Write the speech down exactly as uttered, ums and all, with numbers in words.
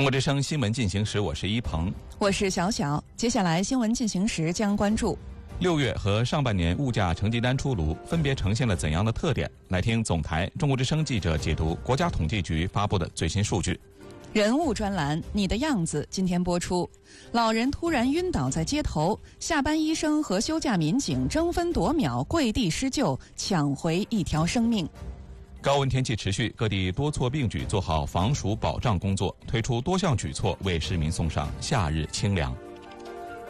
中国之声新闻进行时，我是一鹏， 我是小小。接下来新闻进行时将关注六月和上半年物价成绩单出炉，分别呈现了怎样的特点？来听总台中国之声记者解读国家统计局发布的最新数据。 人物专栏，你的样子今天播出。老人突然晕倒在街头，下班医生和休假民警争分夺秒跪地施救，抢回一条生命。 高温天气持续，各地多措并举做好防暑保障工作，推出多项举措为市民送上夏日清凉。